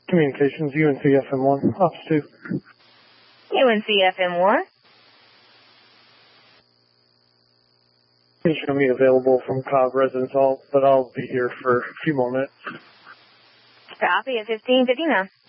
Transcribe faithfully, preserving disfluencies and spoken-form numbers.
Communications, U N C F M one, Ops two. U N C F M one. Please show me available from Cobb Residence Hall, but I'll be here for a few more minutes. Copy at fifteen fifty-nine.